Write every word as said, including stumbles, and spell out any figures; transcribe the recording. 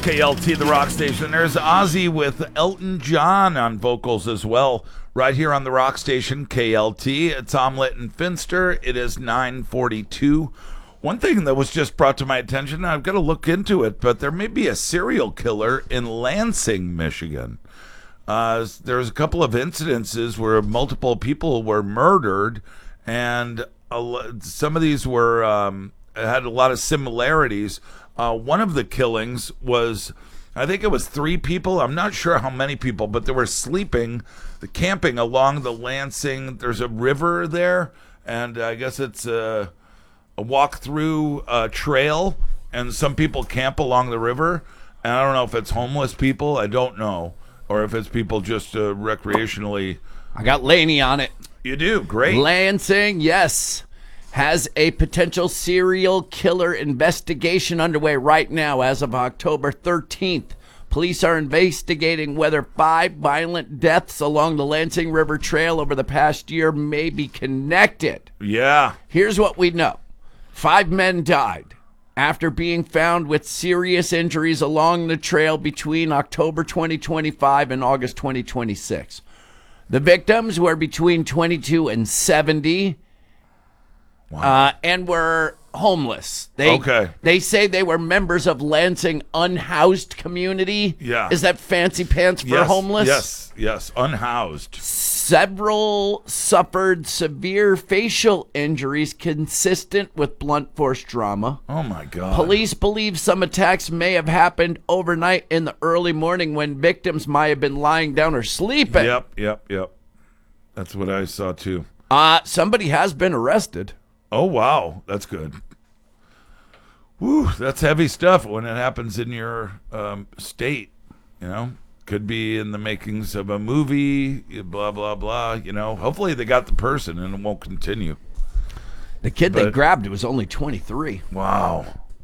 K L T, the rock station. There's Ozzy with Elton John on vocals as well, right here on the rock station, K L T. It's Omelette and Finster. It is nine forty-two. One thing that was just brought to my attention, I've got to look into it, but there may be a serial killer in Lansing, Michigan. Uh, there's a couple of incidences where multiple people were murdered, and a, some of these were um, had a lot of similarities. Uh, one of the killings was, I think it was three people. I'm not sure how many people, but they were sleeping, camping along the Lansing. There's a river there, and I guess it's a, a walk-through uh, trail, and some people camp along the river. And I don't know if it's homeless people. I don't know. Or if it's people just uh, recreationally. I got Laney on it. You do? Great. Lansing, yes, has a potential serial killer investigation underway right now as of October thirteenth. Police are investigating whether five violent deaths along the Lansing River Trail over the past year may be connected. Yeah. Here's what we know. Five men died after being found with serious injuries along the trail between October twenty twenty-five and August twenty twenty-six. The victims were between twenty-two and seventy. Wow. Uh, and were homeless. They, okay. They say they were members of Lansing unhoused community. Yeah. Is that fancy pants for yes, homeless? Yes, yes, unhoused. Several suffered severe facial injuries consistent with blunt force trauma. Oh, my God. Police believe some attacks may have happened overnight in the early morning when victims might have been lying down or sleeping. Yep, yep, yep. That's what I saw, too. Uh, somebody has been arrested. Oh, wow. That's good. Woo, that's heavy stuff when it happens in your um, state, you know. Could be in the makings of a movie, blah, blah, blah, you know. Hopefully they got the person and it won't continue. The kid But, they grabbed was only twenty-three. Wow.